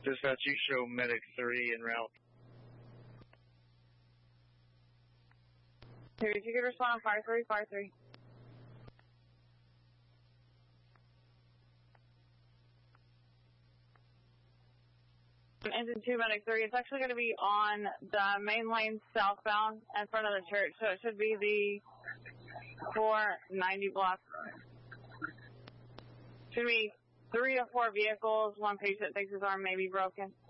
Dispatch, you show medic 3 en route. If you could respond on fire 3, fire 3. Engine 2, medic 3. It's actually going to be on the main lane southbound in front of the church, so it should be the 490 block. Should be 3 or 4 vehicles. One patient thinks his arm may be broken.